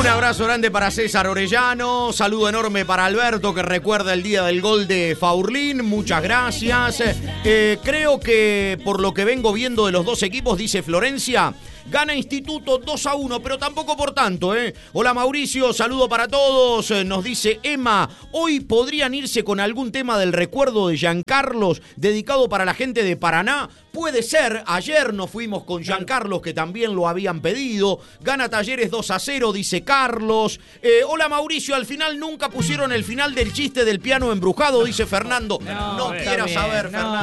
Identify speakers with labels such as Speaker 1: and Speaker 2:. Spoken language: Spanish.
Speaker 1: Un abrazo grande para César Orellano, saludo enorme para Alberto que recuerda el día del gol de Faurlín, muchas gracias. Creo que por lo que vengo viendo de los dos equipos, dice Florencia, gana Instituto 2-1, pero tampoco por tanto, ¿eh? Hola Mauricio, saludo para todos, nos dice Emma, hoy podrían irse con algún tema del recuerdo de Giancarlos, dedicado para la gente de Paraná. Puede ser, ayer nos fuimos con Giancarlos, que también lo habían pedido. Gana Talleres 2-0, dice Carlos. Hola Mauricio, al final nunca pusieron el final del chiste del piano embrujado, dice Fernando. No quieras saber, Fernando.